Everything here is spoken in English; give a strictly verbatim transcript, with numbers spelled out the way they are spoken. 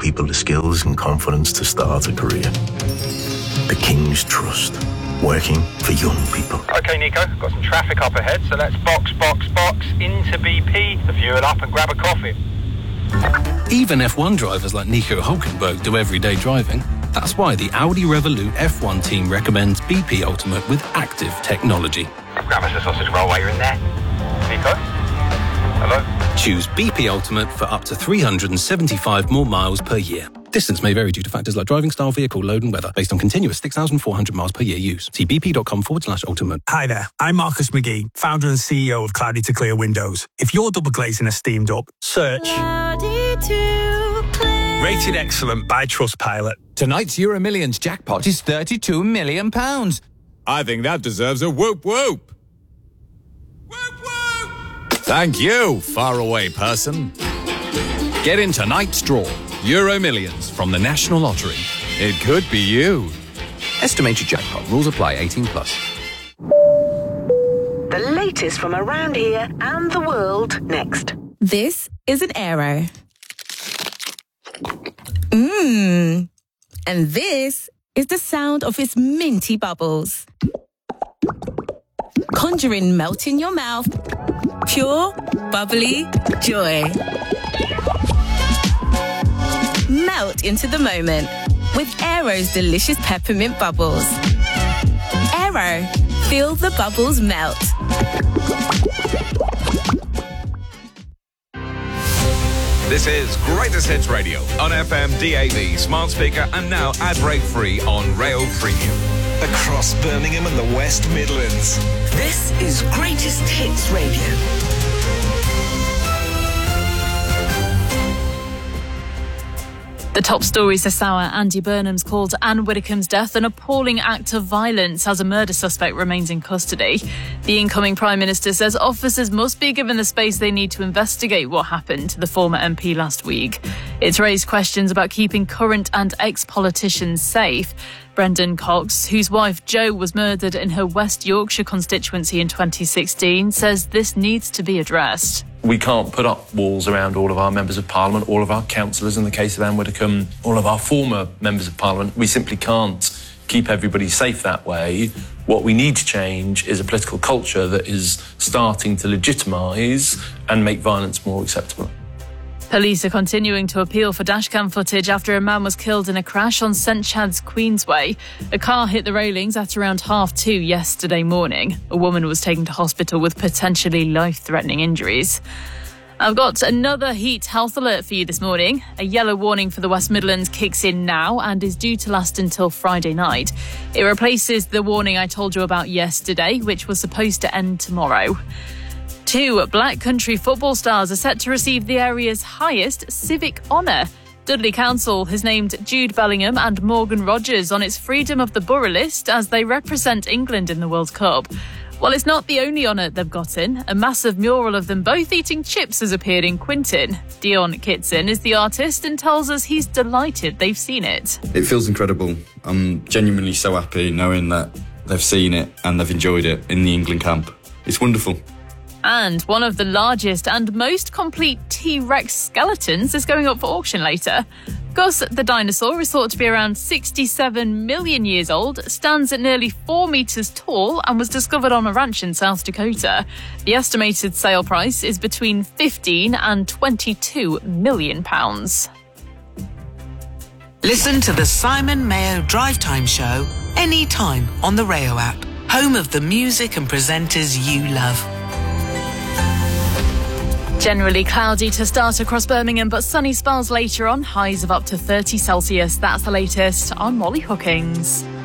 people the skills and confidence to start a career. The King's Trust, working for young people. OK, Nico, got some traffic up ahead, so let's box, box, box into B P, the fuel up and grab a coffee. Even F one drivers like Nico Hülkenberg do everyday driving. That's why the Audi Revolut F one team recommends B P Ultimate with active technology. Grab us a sausage roll while you're in there. Nico? Hello? Choose B P Ultimate for up to three hundred seventy-five more miles per year. Distance may vary due to factors like driving style, vehicle load and weather, based on continuous six thousand four hundred miles per year use. See bp.com forward slash ultimate. Hi there, I'm Marcus McGee, founder and C E O of Cloudy to Clear Windows. If you're double glazing a steamed up, search Cloudy to Clear. Rated excellent by Trustpilot. Tonight's Euro Millions jackpot is thirty-two million pounds. I think that deserves a whoop whoop. Whoop whoop! Thank you, faraway person. Get in tonight's draw. Euro Millions from the National Lottery. It could be you. Estimated jackpot. Rules apply. eighteen plus. The latest from around here and the world next. This is an Aero. Mmm. And this is the sound of its minty bubbles. Conjuring melt in your mouth. Pure, bubbly joy. Melt into the moment with Aero's delicious peppermint bubbles. Aero, feel the bubbles melt. This is Greatest Hits Radio on F M, D A B, smart speaker, and now ad-break free on Rail Premium. Across Birmingham and the West Midlands. This is Greatest Hits Radio. The top stories this hour. Andy Burnham's called Anne Widdecombe's death an appalling act of violence as a murder suspect remains in custody. The incoming Prime Minister says officers must be given the space they need to investigate what happened to the former M P last week. It's raised questions about keeping current and ex-politicians safe. Brendan Cox, whose wife Jo was murdered in her West Yorkshire constituency in twenty sixteen, says this needs to be addressed. We can't put up walls around all of our members of Parliament, all of our councillors, in the case of Anne Widdecombe, all of our former members of Parliament. We simply can't keep everybody safe that way. What we need to change is a political culture that is starting to legitimise and make violence more acceptable. Police are continuing to appeal for dashcam footage after a man was killed in a crash on St Chad's Queensway. A car hit the railings at around half two yesterday morning. A woman was taken to hospital with potentially life-threatening injuries. I've got another heat health alert for you this morning. A yellow warning for the West Midlands kicks in now and is due to last until Friday night. It replaces the warning I told you about yesterday, which was supposed to end tomorrow. Two Black Country football stars are set to receive the area's highest civic honour. Dudley Council has named Jude Bellingham and Morgan Rogers on its Freedom of the Borough list as they represent England in the World Cup. Well, it's not the only honour they've gotten. A massive mural of them both eating chips has appeared in Quinton. Dion Kitson is the artist and tells us he's delighted they've seen it. It feels incredible. I'm genuinely so happy knowing that they've seen it and they've enjoyed it in the England camp. It's wonderful. And one of the largest and most complete T-Rex skeletons is going up for auction later. Gus the dinosaur is thought to be around sixty-seven million years old, stands at nearly four metres tall and was discovered on a ranch in South Dakota. The estimated sale price is between fifteen and twenty-two million pounds. Listen to the Simon Mayo Drive Time Show anytime on the Rayo app, home of the music and presenters you love. Generally cloudy to start across Birmingham, but sunny spells later on. Highs of up to thirty Celsius. That's the latest. I'm Molly Hookings.